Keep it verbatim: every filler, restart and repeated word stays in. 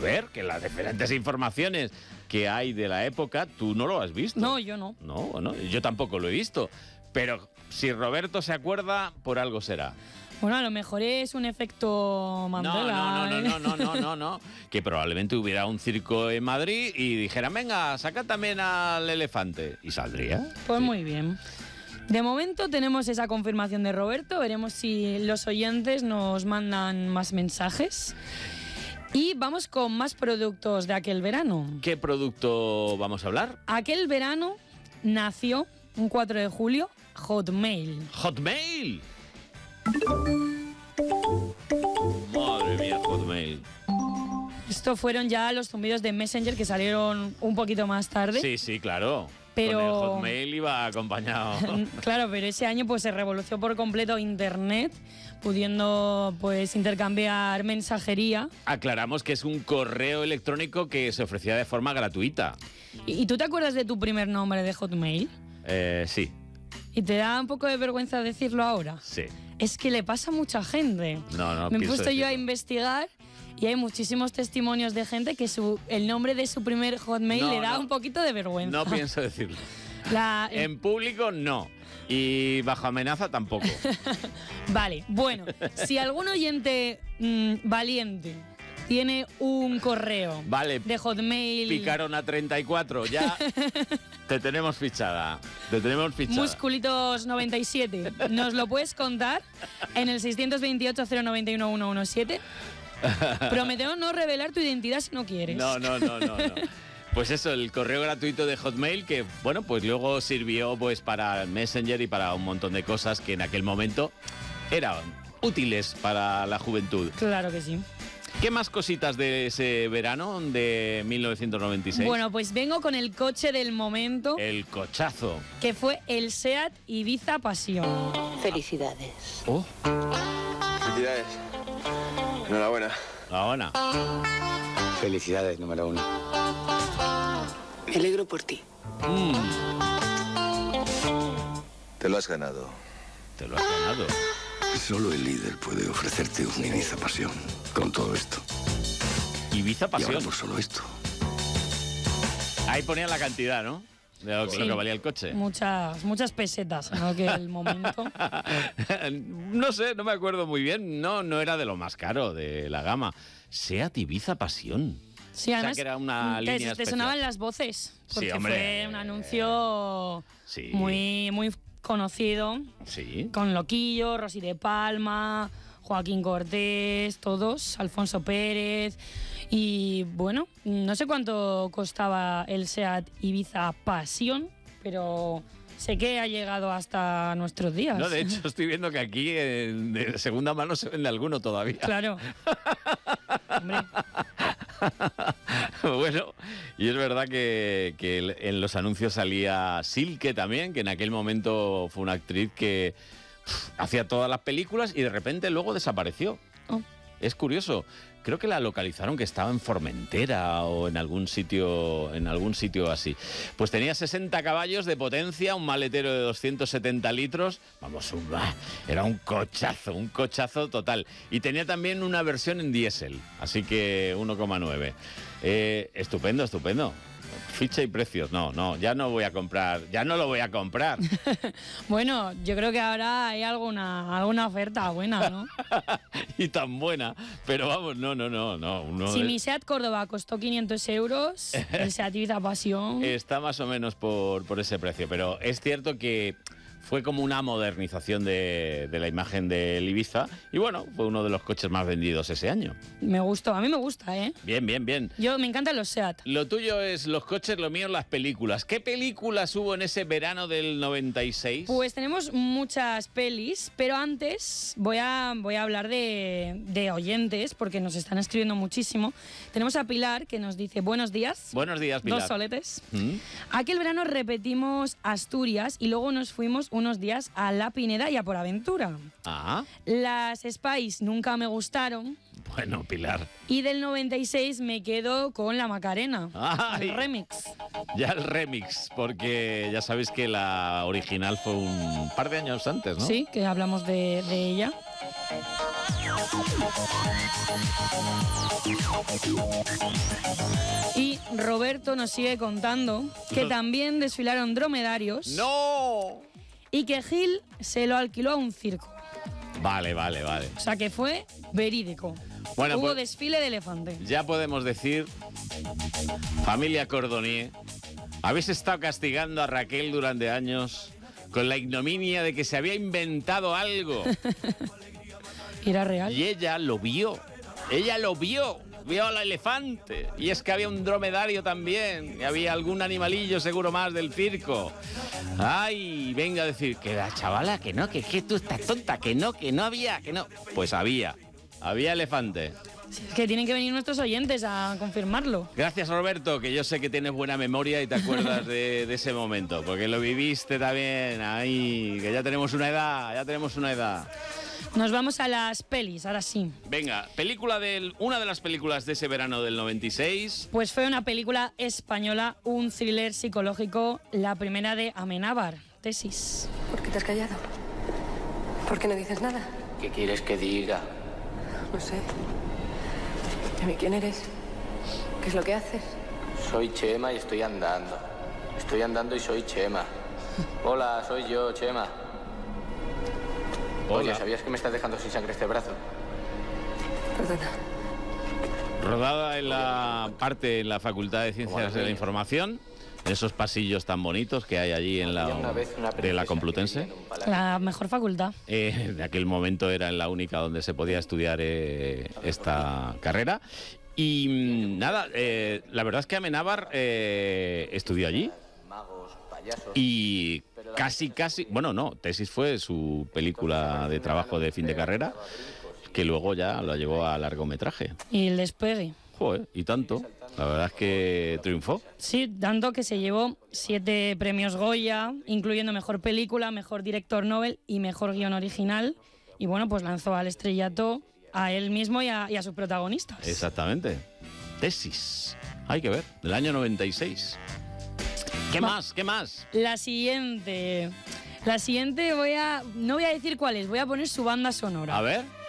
ver, que las diferentes informaciones que hay de la época, tú no lo has visto. No, yo no. No, bueno, yo tampoco lo he visto. Pero si Roberto se acuerda, por algo será. Bueno, a lo mejor es un efecto Mandela. No, no, no, no, no, no, no, no. Que probablemente hubiera un circo en Madrid y dijeran, venga, saca también al elefante. Y saldría. Pues sí. Muy bien. De momento tenemos esa confirmación de Roberto. Veremos si los oyentes nos mandan más mensajes. Y vamos con más productos de aquel verano. ¿Qué producto vamos a hablar? Aquel verano nació, un cuatro de julio, Hotmail. ¡Hotmail! Madre mía, Hotmail. Esto fueron ya los zumbidos de Messenger que salieron un poquito más tarde. Sí, sí, claro. Pero... Con el Hotmail iba acompañado. Claro, pero ese año pues se revolucionó por completo Internet, pudiendo pues intercambiar mensajería. Aclaramos que es un correo electrónico que se ofrecía de forma gratuita. ¿Y, y tú te acuerdas de tu primer nombre de Hotmail? Eh, sí. ¿Y te da un poco de vergüenza decirlo ahora? Sí. Es que le pasa a mucha gente. No, no, Me he pienso puesto yo a decirlo. investigar y hay muchísimos testimonios de gente que su, el nombre de su primer Hotmail No, le da no. un poquito de vergüenza. No pienso decirlo. La- En público, no. Y bajo amenaza, tampoco. Vale, bueno, si algún oyente mmm, valiente tiene un correo Vale. de Hotmail... Picaron a treinta y cuatro, ya te tenemos fichada. Te tenemos fichada. Musculitos noventa y siete. ¿Nos lo puedes contar en el seiscientos veintiocho cero noventa y uno ciento diecisiete? Prometemos no revelar tu identidad si no quieres. No, no, no, no, no. Pues eso, el correo gratuito de Hotmail que, bueno, pues luego sirvió pues para Messenger y para un montón de cosas que en aquel momento eran útiles para la juventud. Claro que sí. ¿Qué más cositas de ese verano de mil novecientos noventa y seis? Bueno, pues vengo con el coche del momento, El cochazo. que fue el SEAT Ibiza Pasión. Felicidades. Oh, Felicidades. Enhorabuena. ahora. Felicidades, número uno. Me alegro por ti. Mm, Te lo has ganado. te lo has ganado. Solo el líder puede ofrecerte un Ibiza Pasión con todo esto. Ibiza Y Pasión. ahora por solo esto. Ahí ponían la cantidad, ¿no? De lo, que- Sí. lo que valía el coche. Muchas, muchas pesetas en aquel momento. No sé, no me acuerdo muy bien. No, no era de lo más caro de la gama. SEAT Ibiza Pasión. Sí, O sea, además que era una te, línea te especial. sonaban las voces, Sí, porque hombre. fue un anuncio Sí. muy, muy conocido, Sí. con Loquillo, Rosy de Palma, Joaquín Cortés, todos, Alfonso Pérez. Y bueno, no sé cuánto costaba el SEAT Ibiza Pasión, pero sé que ha llegado hasta nuestros días. No, de hecho, estoy viendo que aquí en, de segunda mano se vende alguno todavía. Claro. Hombre, Bueno, y es verdad que, que el- en los anuncios salía Silke también, que en aquel momento fue una actriz que pff, hacía todas las películas y de repente luego desapareció. Oh. Es curioso. Creo que la localizaron que estaba en Formentera o en algún sitio, en algún sitio así. Pues tenía sesenta caballos de potencia, un maletero de doscientos setenta litros. Vamos, un, ah, era un cochazo, un cochazo total. Y tenía también una versión en diésel, así que uno coma nueve. Eh, estupendo, estupendo. Ficha y precios. No, no, ya no voy a comprar, ya no lo voy a comprar. bueno, yo creo que ahora hay alguna, alguna oferta buena, ¿no? Y tan buena. Pero vamos, no, no, no, no. uno Si es- mi SEAT Córdoba costó quinientos euros, el SEAT Ibiza Pasión... Está más o menos por, por ese precio, pero es cierto que fue como una modernización de, de la imagen del Ibiza y bueno, fue uno de los coches más vendidos ese año. Me gustó, a mí me gusta, ¿eh? Bien, bien, bien. Yo me encantan los SEAT. Lo tuyo es los coches, lo mío las películas. ¿Qué películas hubo en ese verano del noventa y seis? Pues tenemos muchas pelis, pero antes voy a, voy a hablar de, de oyentes, porque nos están escribiendo muchísimo. Tenemos a Pilar, que nos dice, buenos días. Buenos días, Pilar. Dos soletes. ¿Mm? Aquel verano repetimos Asturias y luego nos fuimos unos días a La Pineda y a Por Aventura. Ah, Las Spice nunca me gustaron bueno, Pilar. y del noventa y seis me quedo con La Macarena, Ay. el remix. Ya el remix, porque ya sabéis que la original fue un par de años antes, ¿no? Sí, que hablamos de, de ella. Y Roberto nos sigue contando que también desfilaron dromedarios. ¡No! Y que Gil se lo alquiló a un circo. Vale, vale, vale. O sea que fue verídico. Bueno, Hubo pues, desfile de elefante. ya podemos decir, familia Cordonier, habéis estado castigando a Raquel durante años con la ignominia de que se había inventado algo. Era real. Y ella lo vio. Ella lo vio. Vio al elefante. Y es que había un dromedario también. Y había algún animalillo seguro más del circo. Ay, venga a decir que la chavala, que no, que, que tú estás tonta, que no, que no había, que no. Pues había. Había elefante. Sí, es que tienen que venir nuestros oyentes a confirmarlo. Gracias, Roberto, que yo sé que tienes buena memoria y te acuerdas de, de ese momento, porque lo viviste también. Ahí, que ya tenemos una edad, ya tenemos una edad. Nos vamos a las pelis, ahora sí. Venga, película del, una de las películas de ese verano del noventa y seis. Pues fue una película española, un thriller psicológico, la primera de Amenábar, Tesis. ¿Por qué te has callado? ¿Por qué no dices nada? ¿Qué quieres que diga? No sé. ¿Y a mí quién eres? ¿Qué es lo que haces? Soy Chema y estoy andando. Estoy andando y soy Chema. Hola, soy yo, Chema. Hola. Oye, ¿sabías que me estás dejando sin sangre este brazo? Perdona. Rodada en la parte en la Facultad de Ciencias de la Información, en esos pasillos tan bonitos que hay allí en la de la Complutense. La mejor facultad. Eh, de aquel momento era la única donde se podía estudiar eh, esta carrera. Y mm, nada, eh, la verdad es que Amenábar eh, estudió allí. Y casi, casi, bueno, no, Tesis fue su película de trabajo de fin de carrera, que luego ya lo llevó a largometraje. Y el despegue. Joder, y tanto. La verdad es que triunfó. Sí, tanto que se llevó siete premios Goya, incluyendo Mejor Película, Mejor Director Nobel y Mejor Guión Original. Y bueno, pues lanzó al estrellato a él mismo y a, y a sus protagonistas. Exactamente. Tesis. Hay que ver, del año noventa y seis. ¿Qué Va. más? ¿Qué más? La siguiente. La siguiente voy a... No voy a decir cuál es, voy a poner su banda sonora. A ver.